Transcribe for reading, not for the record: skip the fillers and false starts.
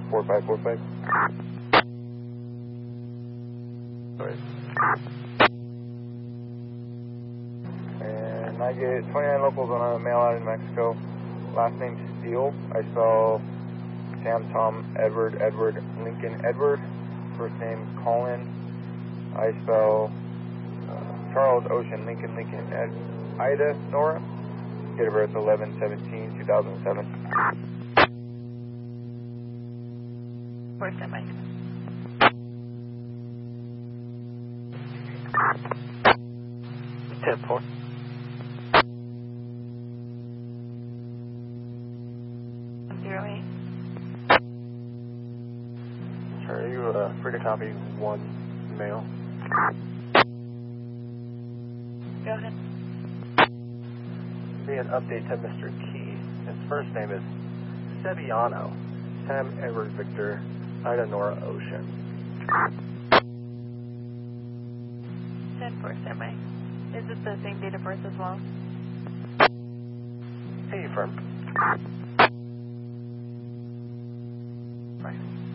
4545. Sorry. And I get 29 locals on a mail out in Mexico. Last name Steele. I spell Sam, Tom, Edward, Lincoln, Edward. First name Colin. I spell Charles, Ocean, Lincoln, Ed, Ida, Nora. Date of birth 11/17/2007. Where's that mic? 10-4. Are you free to copy one mail? Go ahead. Be an update to Mr. Key. His first name is Sebiano. Sam, Edward, Victor, Ida, Nora, Ocean. 10-4, standby. Is it the same date of birth as well? Hey, firm. Bye.